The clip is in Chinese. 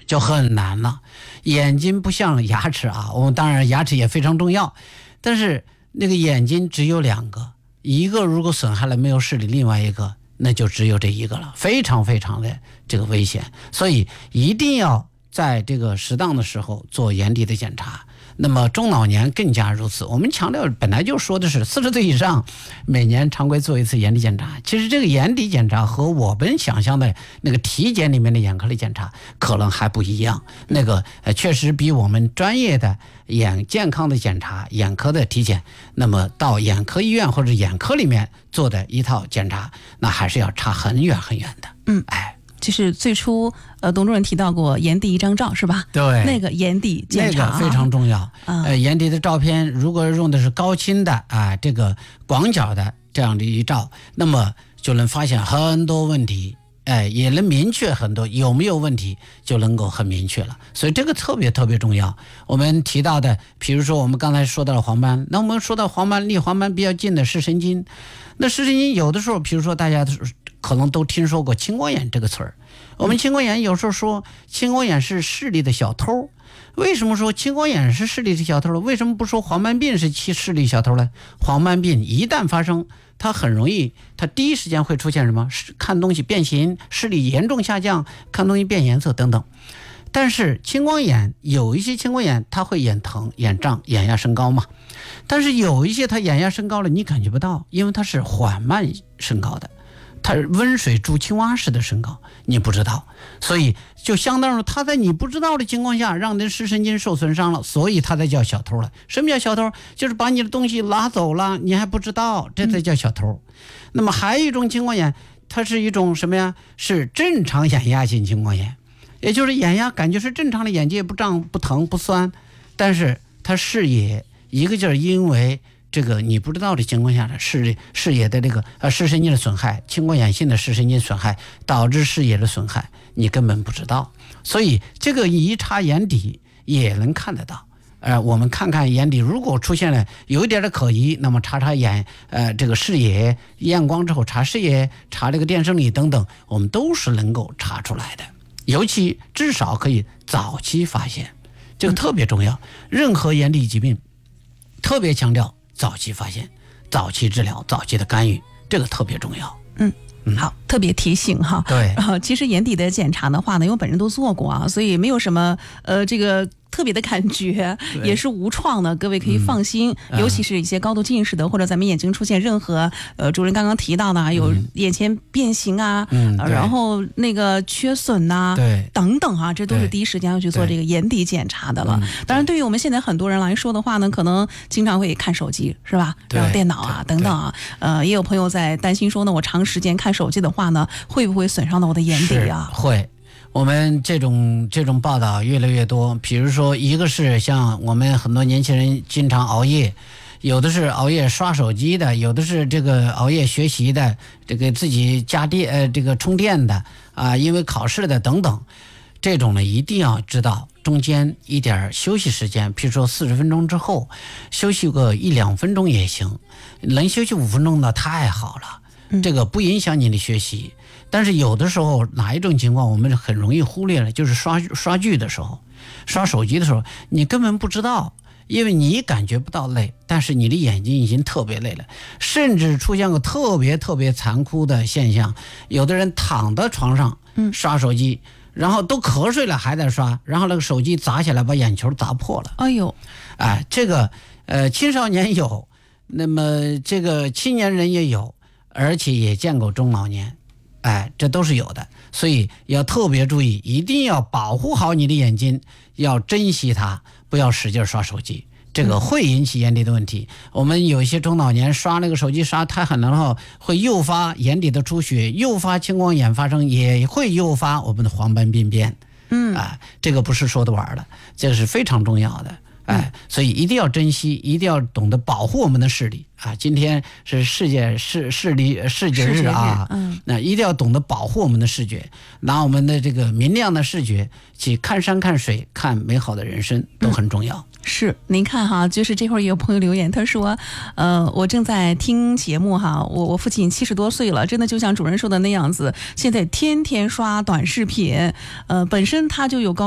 就很难了。眼睛不像牙齿啊，我们当然牙齿也非常重要，但是那个眼睛只有2个，一个如果损害了没有视力，另外一个那就只有这一个了，非常非常的这个危险。所以一定要在这个适当的时候做眼底的检查。那么中老年更加如此，我们强调本来就说的是40岁以上每年常规做一次眼底检查。其实这个眼底检查和我们想象的那个体检里面的眼科的检查可能还不一样，那个确实比我们专业的眼健康的检查眼科的体检，那么到眼科医院或者眼科里面做的一套检查，那还是要差很远很远的。 就是最初董主任提到过眼底一张照是吧？ 对， 那个眼底检查、 那个非常重要。眼底的照片如果用的是高清的这个广角的这样的一照，那么就能发现很多问题，也能明确很多，有没有问题就能够很明确了。所以这个特别特别重要。我们提到的，比如说我们刚才说到了黄斑，那我们说到黄斑离黄斑比较近的视神经，那视神经有的时候，比如说大家可能都听说过青光眼这个词儿。我们青光眼有时候说青光眼是视力的小偷，为什么说青光眼是视力的小偷呢？为什么不说黄斑病是视力小偷呢？黄斑病一旦发生，它很容易，它第一时间会出现什么？看东西变形，视力严重下降，看东西变颜色等等。但是青光眼有一些青光眼它会眼疼、眼胀、眼压升高嘛，但是有一些它眼压升高了你感觉不到，因为它是缓慢升高的，它温水煮青蛙式的升高，你不知道，所以就相当于它在你不知道的情况下让你的视神经受损伤了，所以它才叫小偷了。什么叫小偷？就是把你的东西拿走了，你还不知道，这才叫小偷。那么还有一种青光眼，它是一种什么呀？是正常眼压性青光眼，也就是眼压感觉是正常的，眼睛也不胀不疼不酸，但是它视野一个劲儿因为这个你不知道的情况下的视野的这个视神经的损害，青光眼性的视神经损害导致视野的损害，你根本不知道。所以这个一查眼底也能看得到。我们看看眼底如果出现了有一点的可疑，那么查这个视野，验光之后查视野，查这个电生理等等，我们都是能够查出来的。尤其至少可以早期发现，这个特别重要。任何眼底疾病特别强调早期发现、早期治疗、早期的干预，这个特别重要。 好，特别提醒哈。 对， 其实眼底的检查的话呢，因为我本人都做过啊，所以没有什么这个特别的感觉，也是无创的，各位可以放心。尤其是一些高度近视的，或者咱们眼睛出现任何主任刚刚提到的有眼前变形啊，然后那个缺损呐，等等啊，这都是第一时间要去做这个眼底检查的了。当然，对于我们现在很多人来说的话呢，可能经常会看手机是吧？然后电脑啊等等啊，也有朋友在担心说呢，我长时间看手机的话呢，会不会损伤到我的眼底啊？ 会。我们这种报道越来越多，比如说一个是像我们很多年轻人经常熬夜，有的是熬夜刷手机的，有的是这个熬夜学习的，这个自己加电这个充电的因为考试的等等。这种呢一定要知道中间一点休息时间，比如说40分钟之后休息个1-2分钟也行，能休息5分钟的太好了，这个不影响你的学习。但是有的时候哪一种情况我们很容易忽略了，就是刷剧的时候，刷手机的时候，你根本不知道，因为你感觉不到累，但是你的眼睛已经特别累了。甚至出现个特别特别残酷的现象，有的人躺在床上刷手机，然后都瞌睡了还在刷，然后那个手机砸下来把眼球砸破了。 哎呦， 这个青少年有，那么这个青年人也有，而且也见过中老年。这都是有的，所以要特别注意，一定要保护好你的眼睛，要珍惜它，不要使劲刷手机，这个会引起眼底的问题。我们有一些中老年刷那个手机刷太狠了后，会诱发眼底的出血，诱发青光眼发生，也会诱发我们的黄斑病变。这个不是说的玩的，这个是非常重要的。所以一定要珍惜，一定要懂得保护我们的视力今天是世界视觉日那一定要懂得保护我们的视觉，拿我们的这个明亮的视觉去看山看水看美好的人生都很重要。 是，您看哈，就是这会儿也有朋友留言，他说我正在听节目哈，我父亲70多岁了，真的就像主任说的那样子，现在天天刷短视频，本身他就有高